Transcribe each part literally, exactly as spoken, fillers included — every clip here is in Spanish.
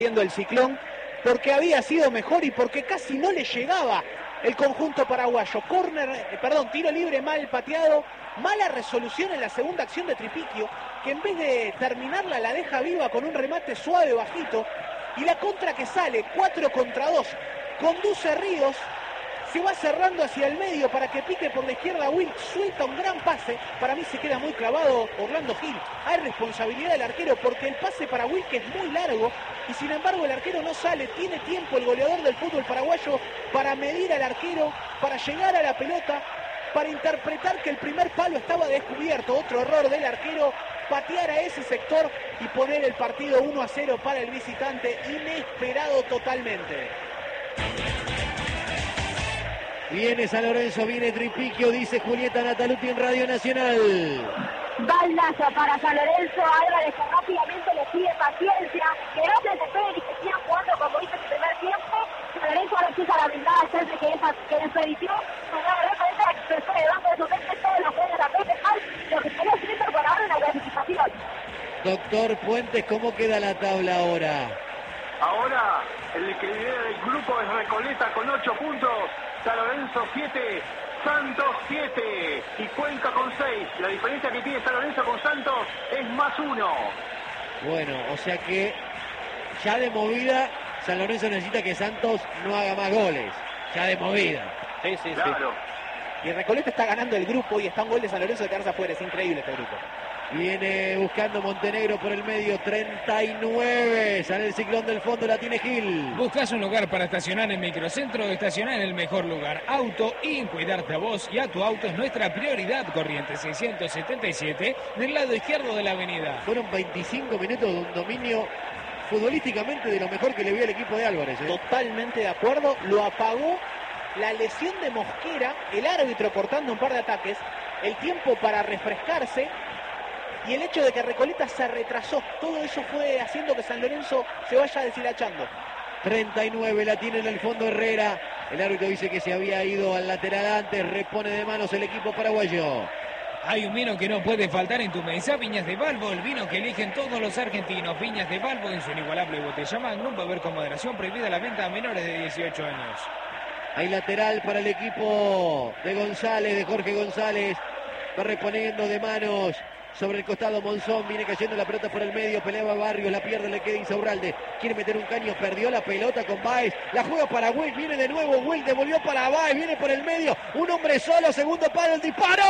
el Ciclón, porque había sido mejor y porque casi no le llegaba el conjunto paraguayo. Córner, eh, perdón, tiro libre mal pateado, mala resolución en la segunda acción de Tripiquio, que en vez de terminarla la deja viva con un remate suave, bajito, y la contra que sale, cuatro contra dos, conduce Ríos, se va cerrando hacia el medio para que pique por la izquierda Will, suelta un gran pase, para mí se queda muy clavado Orlando Gil, hay responsabilidad del arquero porque el pase para Will que es muy largo y sin embargo el arquero no sale, tiene tiempo el goleador del fútbol paraguayo para medir al arquero, para llegar a la pelota, para interpretar que el primer palo estaba descubierto, otro error del arquero, patear a ese sector y poner el partido uno a cero para el visitante, inesperado totalmente. Viene San Lorenzo, viene Tripiquio, dice Julieta Nataluti en Radio Nacional. Baldazo para San Lorenzo, Álvarez que rápidamente le pide paciencia, que no se desesperen y que sigan jugando como hizo en el primer tiempo. San Lorenzo ahora empieza la blindada, el centro que, que desperdició. San Lorenzo es la expresión de banco de su mente, todo lo que es la pendeja, lo que estaría haciendo por ahora en la clasificación. Doctor Puentes, ¿cómo queda la tabla ahora? Ahora, el que lidera el grupo es Recoleta con ocho puntos, San Lorenzo siete, Santos siete y Cuenca con seis. La diferencia que tiene San Lorenzo con Santos es más uno. Bueno, o sea que ya de movida San Lorenzo necesita que Santos no haga más goles. Ya de movida. Sí, sí, claro. Sí. Y Recoleta está ganando el grupo y está un gol de San Lorenzo de quedarse afuera. Es increíble este grupo. Viene buscando Montenegro por el medio, treinta y nueve, sale el Ciclón del fondo, la tiene Gil. ¿Buscas un lugar para estacionar en Microcentro? Estacionar en el mejor lugar. Auto y cuidarte a vos y a tu auto es nuestra prioridad. Corrientes seiscientos setenta y siete, del lado izquierdo de la avenida. Fueron veinticinco minutos de un dominio futbolísticamente de lo mejor que le vio el equipo de Álvarez, ¿eh? Totalmente de acuerdo, lo apagó la lesión de Mosquera, el árbitro cortando un par de ataques, el tiempo para refrescarse, y el hecho de que Recoleta se retrasó, todo eso fue haciendo que San Lorenzo se vaya deshilachando. treinta y nueve, la tiene en el fondo Herrera. El árbitro dice que se había ido al lateral antes, repone de manos el equipo paraguayo. Hay un vino que no puede faltar en tu mesa, Viñas de Balbo, el vino que eligen todos los argentinos. Viñas de Balbo en su inigualable botella Magnum, beber con moderación, prohibida la venta a menores de dieciocho años. Hay lateral para el equipo de González, de Jorge González. Va reponiendo de manos sobre el costado Monzón, viene cayendo la pelota por el medio, peleaba Barrios, la pierde, le queda Insaurralde, quiere meter un caño, perdió la pelota con Báez, la juega para Will, viene de nuevo Will, devolvió para Báez, viene por el medio, un hombre solo, segundo palo, el disparo,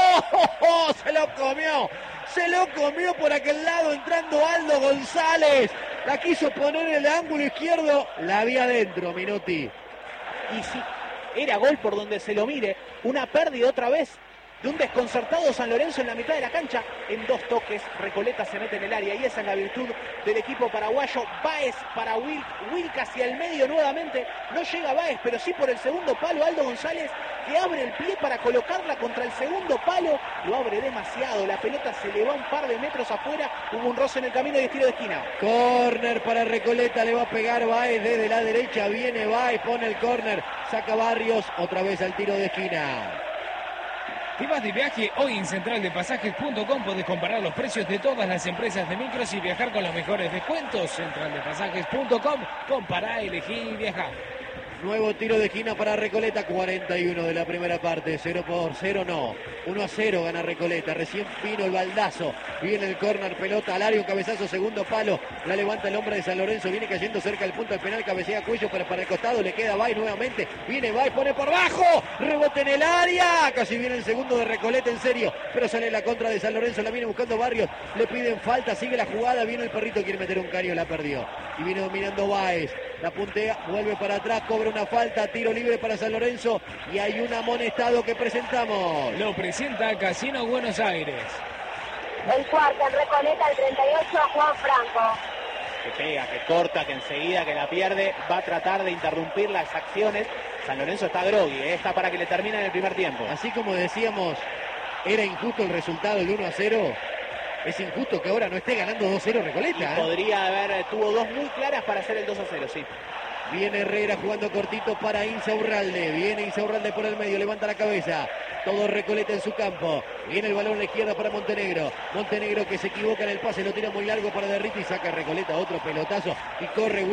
¡oh! Se lo comió, se lo comió por aquel lado, entrando Aldo González, la quiso poner en el ángulo izquierdo, la había adentro, Minotti. Y sí, era gol por donde se lo mire, una pérdida otra vez de un desconcertado San Lorenzo en la mitad de la cancha. En dos toques Recoleta se mete en el área y esa es la virtud del equipo paraguayo. Báez para Will, Will hacia el medio nuevamente, no llega Báez, pero sí por el segundo palo Aldo González, que abre el pie para colocarla contra el segundo palo, lo abre demasiado, la pelota se le va un par de metros afuera, hubo un roce en el camino y es tiro de esquina. Córner para Recoleta, le va a pegar Báez desde la derecha, viene Báez, pone el córner, saca Barrios, otra vez al tiro de esquina. ¿Te vas de viaje? Hoy en central de pasajes punto com podés comparar los precios de todas las empresas de micros y viajar con los mejores descuentos. central de pasajes punto com, compará, elegí y viajá. Nuevo tiro de esquina para Recoleta, cuarenta y uno de la primera parte, cero por cero no, uno a cero gana Recoleta, recién vino el baldazo, viene el córner, pelota al área, un cabezazo, segundo palo, la levanta el hombre de San Lorenzo, viene cayendo cerca del punto del penal, cabecea Cuello para, para el costado, le queda Bay nuevamente, viene Bay, pone por bajo, rebote en el área, casi viene el segundo de Recoleta, en serio, pero sale la contra de San Lorenzo, la viene buscando Barrios, le piden falta, sigue la jugada, viene el perrito, quiere meter un caño, la perdió, y viene dominando Báez, la puntea, vuelve para atrás, cobra una falta, tiro libre para San Lorenzo y hay un amonestado que presentamos. Lo presenta Casino Buenos Aires. El cuarto en Recoleta, el treinta y ocho, Juan Franco. Que pega, que corta, que enseguida que la pierde, va a tratar de interrumpir las acciones. San Lorenzo está grogui, ¿eh? Está para que le termine en el primer tiempo. Así como decíamos, era injusto el resultado del uno a cero. Es injusto que ahora no esté ganando dos cero Recoleta. Y ¿eh? podría haber, tuvo dos muy claras para hacer el dos a cero, sí. Viene Herrera jugando cortito para Insaurralde. Viene Insaurralde por el medio, levanta la cabeza. Todo Recoleta en su campo. Viene el balón a la izquierda para Montenegro. Montenegro que se equivoca en el pase, lo tira muy largo para Derriti y saca Recoleta otro pelotazo y corre